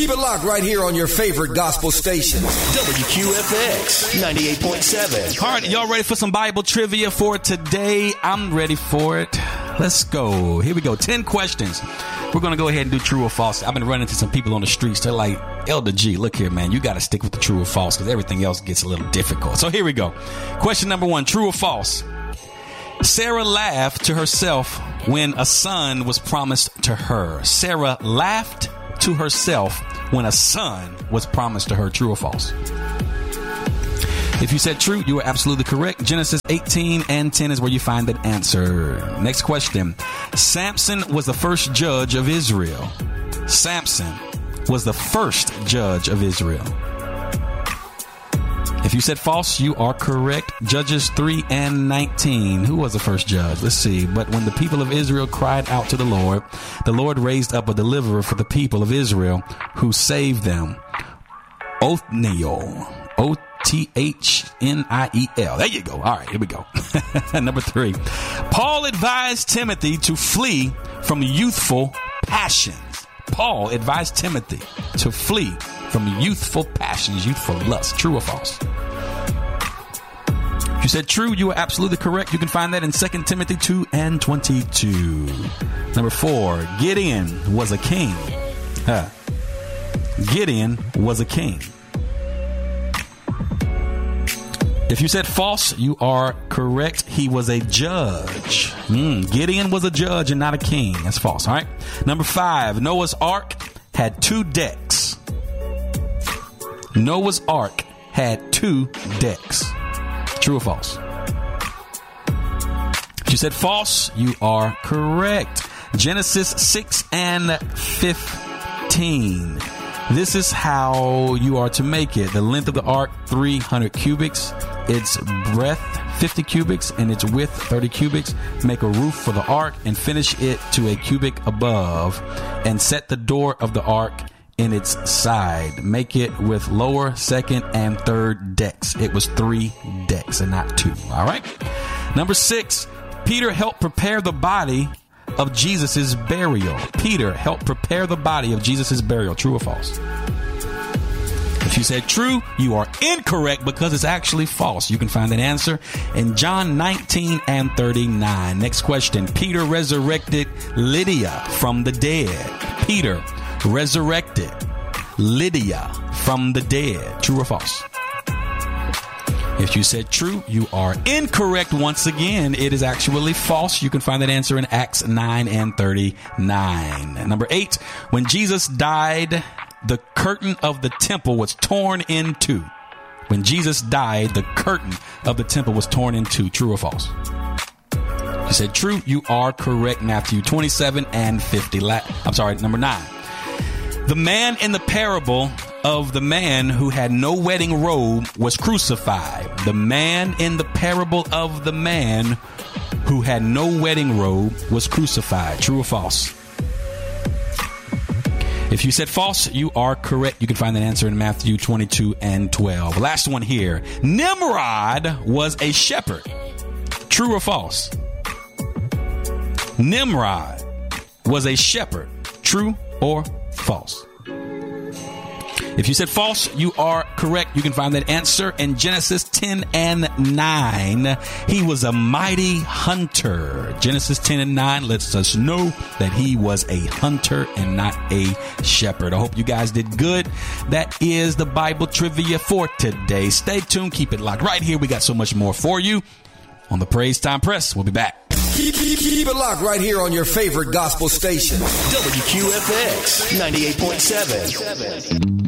Keep it locked right here on your favorite gospel station. WQFX 98.7. All right, y'all ready for some Bible trivia for today? I'm ready for it. Let's go. Here we go. 10 questions. We're going to go ahead and do true or false. I've been running into some people on the streets. They're like, Elder G, look here, man. You got to stick with the true or false because everything else gets a little difficult. So here we go. Question number 1, true or false? Sarah laughed to herself when a son was promised to her. Sarah laughed to herself when a son was promised to her. True or false? If you said true, you are absolutely correct. Genesis 18:10 is where you find that answer. Next question. Samson was the first judge of Israel. Samson was the first judge of Israel. If you said false, you are correct. Judges 3:19. Who was the first judge? Let's see. But when the people of Israel cried out to the Lord raised up a deliverer for the people of Israel who saved them. Othniel. Othnniel. There you go. All right, here we go. Number 3. Paul advised Timothy to flee from youthful passions. Paul advised Timothy to flee from youthful passions, youthful lust. True or false? If you said true, you are absolutely correct. You can find that in 2 Timothy 2:22. Number 4. Gideon was a king. Gideon was a king. If you said false, you are correct. He was a judge. Gideon was a judge and not a king. That's false. All right. Number 5. Noah's Ark had 2 decks. Noah's Ark had 2 decks. True or false? If you said false, you are correct. Genesis 6:15. This is how you are to make it. The length of the ark, 300 cubits. Its breadth, 50 cubits, and its width, 30 cubits. Make a roof for the ark and finish it to a cubit above, and set the door of the ark in its side. Make it with lower, second, and third decks. It was 3 decks and not 2. All right. Number 6, Peter helped prepare the body of Jesus's burial. Peter helped prepare the body of Jesus's burial. True or false? If you said true, you are incorrect because it's actually false. You can find that answer in John 19:39. Next question. Peter resurrected Lydia from the dead. Peter resurrected Lydia from the dead. True or false? If you said true, you are incorrect once again. It is actually false. You can find that answer in Acts 9:39. Number 8, when Jesus died, the curtain of the temple was torn in two. When Jesus died, the curtain of the temple was torn in two. True or false? You said true. You are correct. Matthew 27:50. Number 9. The man in the parable of the man who had no wedding robe was crucified. The man in the parable of the man who had no wedding robe was crucified. True or false? If you said false, you are correct. You can find that answer in Matthew 22:12. Last one here. Nimrod was a shepherd. True or false? Nimrod was a shepherd. True or false? If you said false, you are correct. You can find that answer in Genesis 10:9. He was a mighty hunter. Genesis 10:9 lets us know that he was a hunter and not a shepherd. I hope you guys did good. That is the Bible trivia for today. Stay tuned. Keep it locked right here. We got so much more for you on the Praise Time Press. We'll be back. Keep it locked right here on your favorite gospel station. WQFX 98.7.